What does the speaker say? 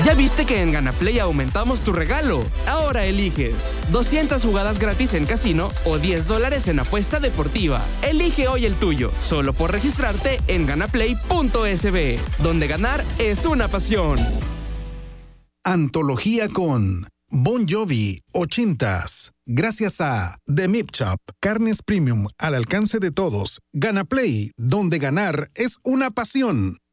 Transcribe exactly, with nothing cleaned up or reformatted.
¿Ya viste que en GanaPlay aumentamos tu regalo? Ahora eliges doscientas jugadas gratis en casino o diez dólares en apuesta deportiva. Elige hoy el tuyo, solo por registrarte en ganaplay punto es be, donde ganar es una pasión. Antología con Bon Jovi ochentas. Gracias a The Meat Shop, carnes premium al alcance de todos. GanaPlay, donde ganar es una pasión.